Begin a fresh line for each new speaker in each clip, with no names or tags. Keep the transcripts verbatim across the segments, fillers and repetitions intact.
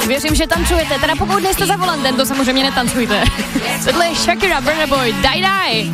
Věřím, že tancujete, teda pokud nejste za volantem, to samozřejmě netancujte. Tohle je Shakira, Burna Boy, Die Die.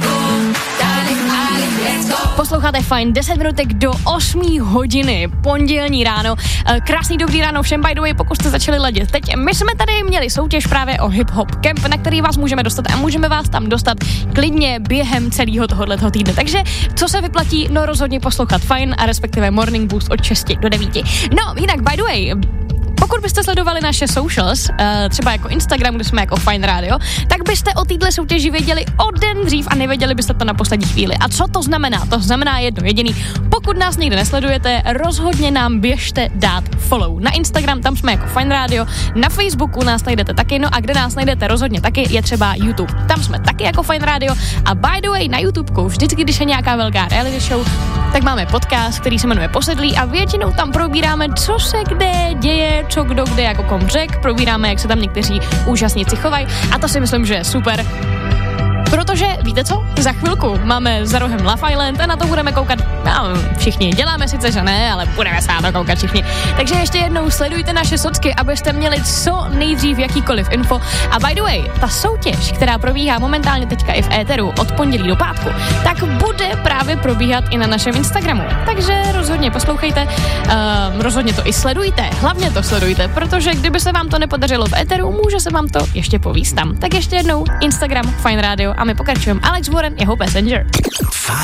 Posloucháte Fajn, deset minutek do osmé hodiny, pondělní ráno. Krásný dobrý ráno všem, by the way, pokud jste začali ladit. Teď my jsme tady měli soutěž právě o Hip Hop Camp, na který vás můžeme dostat a můžeme vás tam dostat klidně během celého tohoto týdne. Takže co se vyplatí? No rozhodně poslouchat Fajn a respektive Morning Boost od šesti do devíti. No, jinak, by the way, pokud byste sledovali naše socials, uh, třeba jako Instagram, kde jsme jako Fine Radio, tak byste o této soutěži věděli o den dřív a nevěděli byste to na poslední chvíli. A co to znamená? To znamená jedno jediný. Pokud nás někde nesledujete, rozhodně nám běžte dát follow. Na Instagram, tam jsme jako Fine Radio, na Facebooku nás najdete taky, no a kde nás najdete rozhodně taky, je třeba YouTube. Tam jsme taky jako Fine Radio a by the way, na YouTubeku vždycky, když je nějaká velká reality show, tak máme podcast, který se jmenuje Posedlí a většinou tam probíráme, co se kde děje, co kdo kde jako kom řek, probíráme, jak se tam někteří úžasníci chovají a to si myslím, že je super. Protože, víte co? Za chvilku máme za rohem Love Island a na to budeme koukat, no, všichni. Děláme sice, že ne, ale budeme se na to koukat všichni. Takže ještě jednou sledujte naše socky, abyste měli co nejdřív jakýkoliv info. A by the way, ta soutěž, která probíhá momentálně teďka i v éteru od pondělí do pátku, tak bude právě probíhat i na našem Instagramu. Takže rozhodně poslouchejte, uh, rozhodně to i sledujte, hlavně to sledujte, protože kdyby se vám to nepodařilo v éteru, může se vám to ještě povíst tam. Tak ještě jednou Instagram Fine Radio a my pokračujeme. Alex Warren, jeho Passenger.